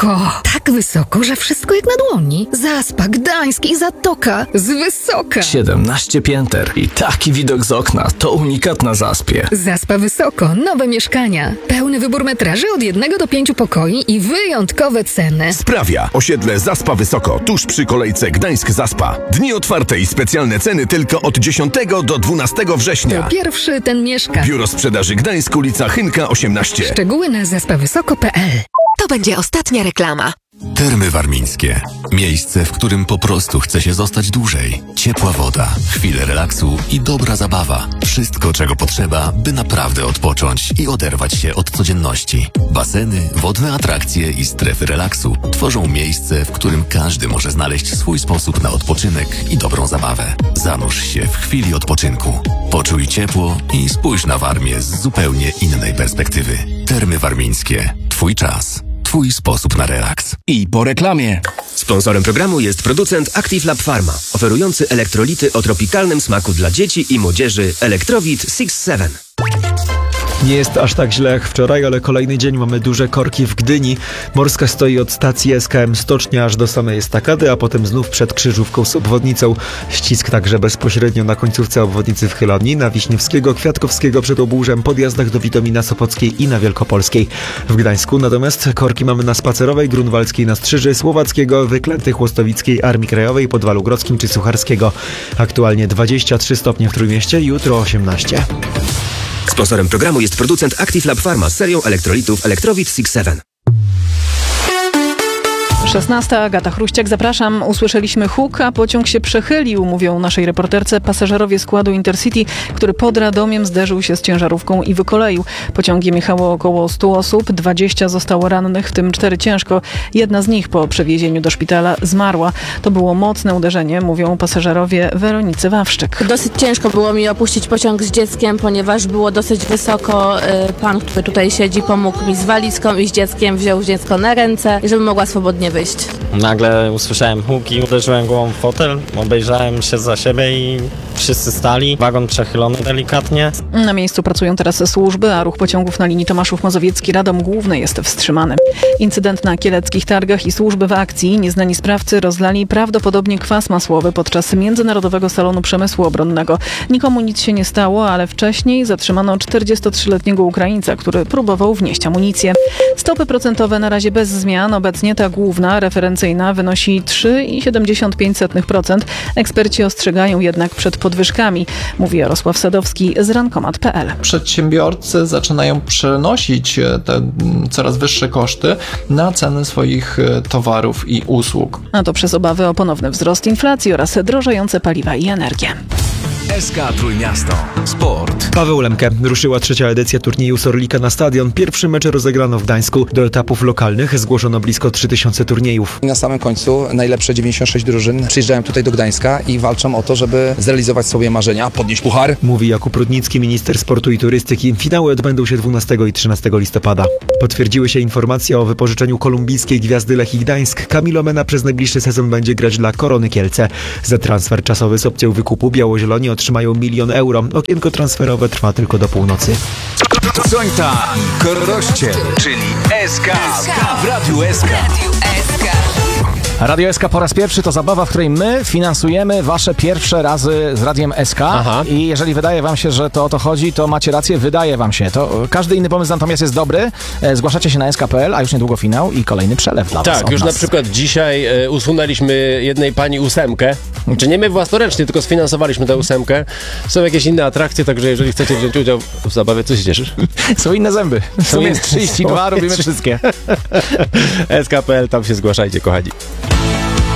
wysoko. Tak wysoko, że wszystko jak na dłoni. Zaspa, Gdańsk i Zatoka. Z wysoka. 17 pięter i taki widok z okna. To unikat na Zaspie. Zaspa Wysoko. Nowe mieszkania. Pełny wybór metraży od 1 do 5 pokoi i wyjątkowe ceny. Sprawia. Osiedle Zaspa Wysoko. Tuż przy kolejce Gdańsk-Zaspa. Dni otwarte i specjalne ceny tylko od 10 do 12 września. To pierwszy ten mieszka. Biuro Sprzedaży Gdańsk, ulica Chynka 18. Szczegóły na zaspawysoko.pl. To będzie ostatnia reklama. Termy Warmińskie. Miejsce, w którym po prostu chce się zostać dłużej. Ciepła woda, chwile relaksu i dobra zabawa. Wszystko, czego potrzeba, by naprawdę odpocząć i oderwać się od codzienności. Baseny, wodne atrakcje i strefy relaksu tworzą miejsce, w którym każdy może znaleźć swój sposób na odpoczynek i dobrą zabawę. Zanurz się w chwili odpoczynku. Poczuj ciepło i spójrz na Warmię z zupełnie innej perspektywy. Termy Warmińskie. Twój czas. Twój sposób na relaks. I po reklamie. Sponsorem programu jest producent Active Lab Pharma, oferujący elektrolity o tropikalnym smaku dla dzieci i młodzieży Electrowit 6-7. Nie jest aż tak źle jak wczoraj, ale kolejny dzień mamy duże korki w Gdyni. Morska stoi od stacji SKM Stocznia aż do samej estakady, a potem znów przed Krzyżówką z obwodnicą. Ścisk także bezpośrednio na końcówce obwodnicy w Chyloni, na Wiśniewskiego, Kwiatkowskiego przed Obłużem, podjazdach do Witomina Sopockiej i na Wielkopolskiej. W Gdańsku natomiast korki mamy na Spacerowej, Grunwaldzkiej na Strzyży, Słowackiego, Wyklętych, Łostowickiej, Armii Krajowej, Podwalu Grodzkim czy Sucharskiego. Aktualnie 23 stopnie w Trójmieście, jutro 18. Sponsorem programu jest producent Active Lab Pharma z serią elektrolitów Electrowit 6-7. 16. Agata Chruściak, zapraszam. Usłyszeliśmy huk, a pociąg się przechylił, mówią naszej reporterce pasażerowie składu Intercity, który pod Radomiem zderzył się z ciężarówką i wykoleił. Pociągiem jechało około 100 osób, 20 zostało rannych, w tym 4 ciężko. Jedna z nich po przewiezieniu do szpitala zmarła. To było mocne uderzenie, mówią pasażerowie Weronicy Wawrzyk. Dosyć ciężko było mi opuścić pociąg z dzieckiem, ponieważ było dosyć wysoko. Pan, który tutaj siedzi, pomógł mi z walizką i z dzieckiem, wziął dziecko na ręce, żeby mogła swobodnie wyjść. Nagle usłyszałem huk i uderzyłem głową w fotel, obejrzałem się za siebie i wszyscy stali. Wagon przechylony delikatnie. Na miejscu pracują teraz służby, a ruch pociągów na linii Tomaszów Mazowiecki-Radom Główny jest wstrzymany. Incydent na kieleckich targach i służby w akcji. Nieznani sprawcy rozlali prawdopodobnie kwas masłowy podczas Międzynarodowego Salonu Przemysłu Obronnego. Nikomu nic się nie stało, ale wcześniej zatrzymano 43-letniego Ukraińca, który próbował wnieść amunicję. Stopy procentowe na razie bez zmian. Obecnie ta główna, referencyjna, wynosi 3,75%. Eksperci ostrzegają jednak przed podwyżkami, mówi Jarosław Sadowski z rankomat.pl. Przedsiębiorcy zaczynają przenosić te coraz wyższe koszty na ceny swoich towarów i usług. A to przez obawy o ponowny wzrost inflacji oraz drożejące paliwa i energię. SK Trójmiasto. Sport. Paweł Lemke. Ruszyła 3. edycja turnieju Sorlika na stadion. Pierwszy mecz rozegrano w Gdańsku. Do etapów lokalnych zgłoszono blisko 3000 turniejów. Na samym końcu najlepsze 96 drużyn przyjeżdżają tutaj do Gdańska i walczą o to, żeby zrealizować sobie marzenia, podnieść puchar. Mówi Jakub Rudnicki, minister sportu i turystyki. Finały odbędą się 12 i 13 listopada. Potwierdziły się informacje o wypożyczeniu kolumbijskiej gwiazdy Lechii Gdańsk. Kamil Omena przez najbliższy sezon będzie grać dla Korony Kielce. Za transfer czasowy z opcją wykupu biało-zieloni otrzymają 1 000 000 euro. Okienko transferowe trwa tylko do północy. Sońta i Koroście, czyli SK w Radiu SK. Radio SK po raz pierwszy to zabawa, w której my finansujemy wasze pierwsze razy z Radiem SK. Aha. I jeżeli wydaje wam się, że to o to chodzi, to macie rację, wydaje wam się. To każdy inny pomysł natomiast jest dobry. Zgłaszacie się na sk.pl, a już niedługo finał i kolejny przelew dla was. Tak, już na przykład dzisiaj usunęliśmy jednej pani 8. Czy nie my własnoręcznie, tylko sfinansowaliśmy tę 8. Są jakieś inne atrakcje, także jeżeli chcecie wziąć udział w zabawie, co się cieszysz? Są inne zęby. Są jest 32, robimy wszystkie. sk.pl, tam się zgłaszajcie, kochani.